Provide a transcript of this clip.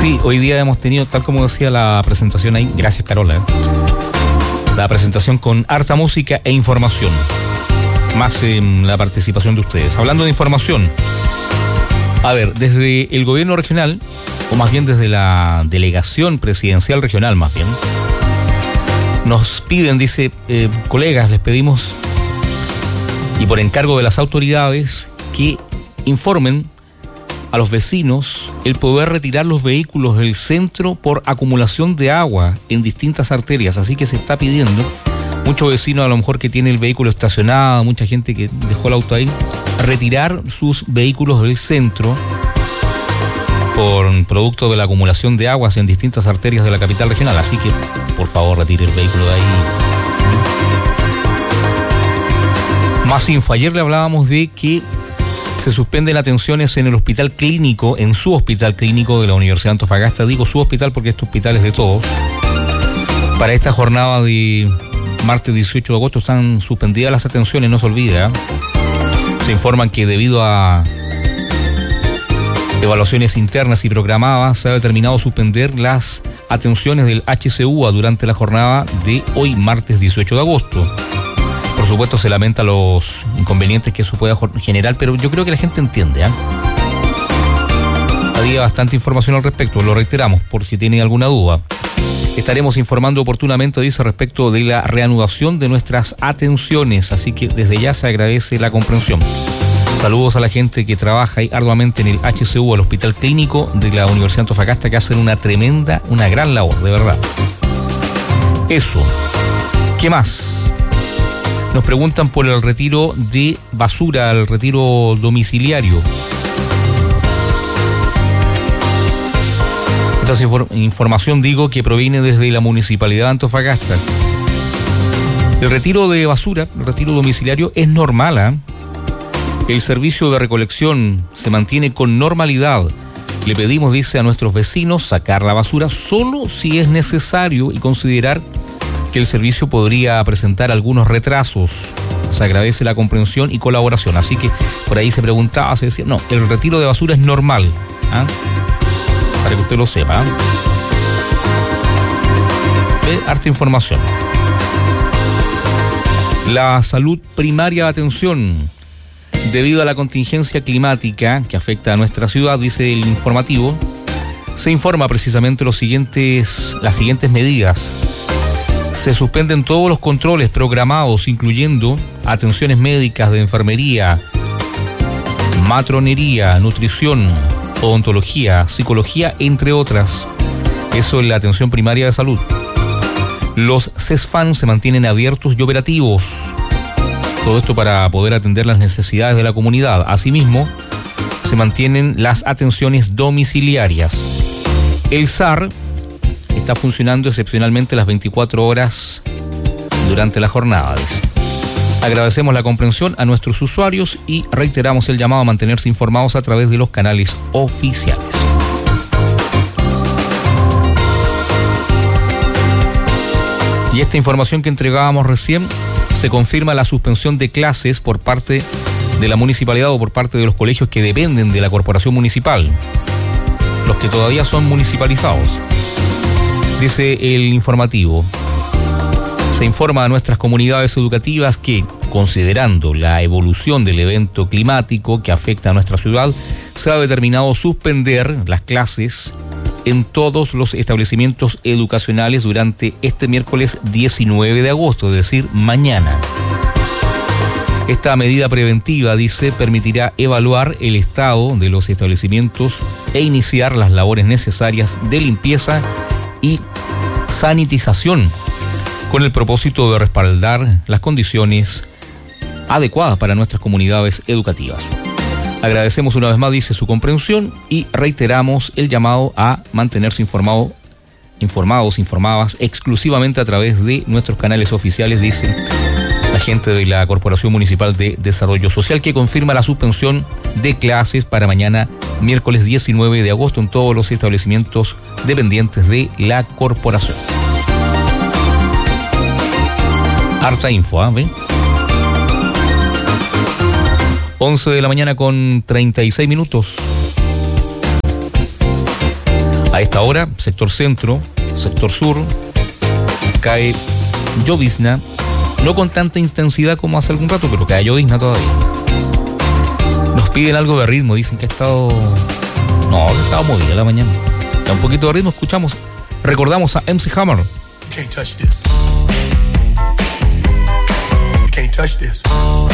Sí, hoy día hemos tenido, tal como decía la presentación ahí, gracias Carola, la presentación con harta música e información, más la participación de ustedes. Hablando de información, a ver, desde el gobierno regional, o más bien desde la delegación presidencial regional más bien, nos piden, dice, colegas, les pedimos, y por encargo de las autoridades, que informen a los vecinos el poder retirar los vehículos del centro por acumulación de agua en distintas arterias. Así que se está pidiendo, muchos vecinos a lo mejor que tienen el vehículo estacionado, mucha gente que dejó el auto ahí, retirar sus vehículos del centro por producto de la acumulación de aguas en distintas arterias de la capital regional. Así que, por favor, retire el vehículo de ahí. Más info. Ayer le hablábamos de que se suspenden atenciones en el hospital clínico, en su hospital clínico de la Universidad de Antofagasta. Digo su hospital porque este hospital es de todos. Para esta jornada de martes 18 de agosto están suspendidas las atenciones, no se olvida. Se informan que debido a evaluaciones internas y programadas se ha determinado suspender las atenciones del HCUA durante la jornada de hoy, martes 18 de agosto. Por supuesto, se lamenta los inconvenientes que eso pueda generar, pero yo creo que la gente entiende. Había bastante información al respecto, lo reiteramos, por si tienen alguna duda. Estaremos informando oportunamente, dice, respecto de la reanudación de nuestras atenciones, así que desde ya se agradece la comprensión. Saludos a la gente que trabaja ahí arduamente en el HCU, el Hospital Clínico de la Universidad de Antofagasta, que hacen una gran labor, de verdad. Eso. ¿Qué más? Nos preguntan por el retiro de basura, el retiro domiciliario. Esta es información, digo, que proviene desde la Municipalidad de Antofagasta. El retiro de basura, el retiro domiciliario es normal, El servicio de recolección se mantiene con normalidad. Le pedimos, dice, a nuestros vecinos sacar la basura solo si es necesario y considerar que el servicio podría presentar algunos retrasos. Se agradece la comprensión y colaboración. Así que por ahí se preguntaba, se decía, no, el retiro de basura es normal. Para que usted lo sepa. Harta información. La salud primaria de atención. Debido a la contingencia climática que afecta a nuestra ciudad, dice el informativo, se informa precisamente las siguientes medidas. Se suspenden todos los controles programados, incluyendo atenciones médicas de enfermería, matronería, nutrición, odontología, psicología, entre otras. Eso es la atención primaria de salud. Los CESFAM se mantienen abiertos y operativos. Todo esto para poder atender las necesidades de la comunidad. Asimismo, se mantienen las atenciones domiciliarias. El SAR está funcionando excepcionalmente las 24 horas durante la jornada. Agradecemos la comprensión a nuestros usuarios y reiteramos el llamado a mantenerse informados a través de los canales oficiales. Y esta información que entregábamos recién, se confirma la suspensión de clases por parte de la municipalidad o por parte de los colegios que dependen de la corporación municipal, los que todavía son municipalizados. Dice el informativo, se informa a nuestras comunidades educativas que, considerando la evolución del evento climático que afecta a nuestra ciudad, se ha determinado suspender las clases en todos los establecimientos educacionales durante este miércoles 19 de agosto, es decir, mañana. Esta medida preventiva, dice, permitirá evaluar el estado de los establecimientos e iniciar las labores necesarias de limpieza y sanitización, con el propósito de respaldar las condiciones adecuadas para nuestras comunidades educativas. Agradecemos una vez más, dice, su comprensión y reiteramos el llamado a mantenerse informados, informadas exclusivamente a través de nuestros canales oficiales, dice la gente de la Corporación Municipal de Desarrollo Social, que confirma la suspensión de clases para mañana, miércoles 19 de agosto, en todos los establecimientos dependientes de la corporación. Harta info, ¿ven? 11 de la mañana con 36 minutos. A esta hora, sector centro, sector sur, cae llovizna, no con tanta intensidad como hace algún rato, pero cae llovizna todavía. Nos piden algo de ritmo, dicen que ha estado... No, que ha estado movida la mañana. Da un poquito de ritmo, escuchamos, recordamos a MC Hammer. You can't touch this. You can't touch this.